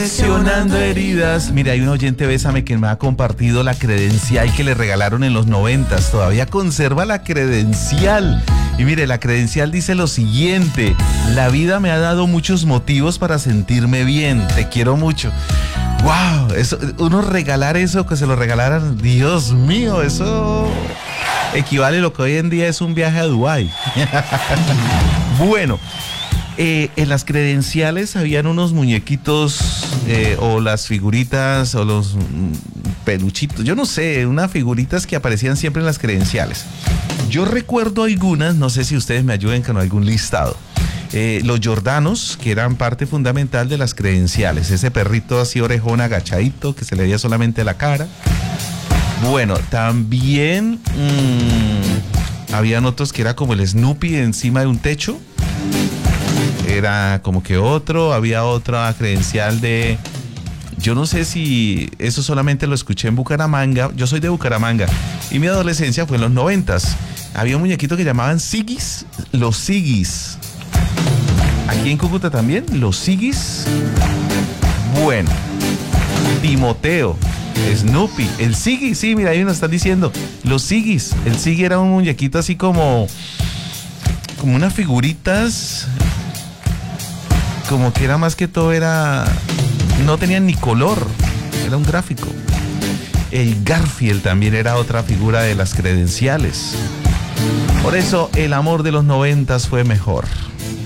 Sanando heridas. Mira, hay un oyente, Bésame, que me ha compartido la credencial que le regalaron en los 90s. Todavía conserva la credencial. Y mire, la credencial dice lo siguiente: la vida me ha dado muchos motivos para sentirme bien. Te quiero mucho. ¡Wow! Eso, uno regalar eso, que se lo regalaran, Dios mío, eso equivale a lo que hoy en día es un viaje a Dubái. Bueno. En las credenciales habían unos muñequitos o las figuritas o los peluchitos, yo no sé, unas figuritas que aparecían siempre en las credenciales. Yo recuerdo algunas, no sé si ustedes me ayuden con algún listado. Los Jordanos, que eran parte fundamental de las credenciales, ese perrito así orejón agachadito que se le veía solamente la cara. Bueno, también habían otros que era como el Snoopy encima de un techo. Era como que había otra credencial de, yo no sé si eso solamente lo escuché en Bucaramanga, yo soy de Bucaramanga y mi adolescencia fue en los 90s. Había un muñequito que llamaban Sigis, los Sigis. Aquí en Cúcuta también, los Sigis. Bueno, Timoteo, Snoopy, el Sigis, sí, mira, ahí nos están diciendo, los Sigis. El Sigis era un muñequito así como unas figuritas, como que era más que todo, no tenían ni color, era un gráfico. El Garfield también era otra figura de las credenciales. Por eso el amor de los 90s fue mejor.